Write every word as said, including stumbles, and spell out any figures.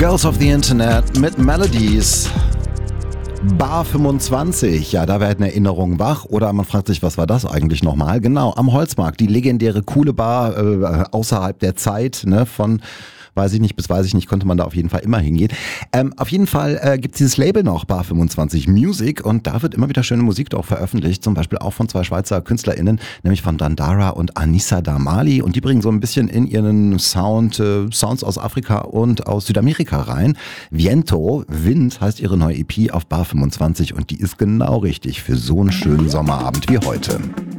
Girls of the Internet mit Melodies. Bar fünfundzwanzig, ja, da werden Erinnerungen wach oder man fragt sich, was war das eigentlich nochmal? Genau, am Holzmarkt, die legendäre coole Bar äh, außerhalb der Zeit, ne, von weiß ich nicht, bis weiß ich nicht, konnte man da auf jeden Fall immer hingehen. Ähm, auf jeden Fall äh, gibt es dieses Label noch, Bar fünfundzwanzig Music, und da wird immer wieder schöne Musik doch veröffentlicht, zum Beispiel auch von zwei Schweizer KünstlerInnen, nämlich von Dandara und Anissa Damali, und die bringen so ein bisschen in ihren Sound, äh, Sounds aus Afrika und aus Südamerika rein. Viento, Wind heißt ihre neue E P auf Bar fünfundzwanzig, und die ist genau richtig für so einen schönen Sommerabend wie heute.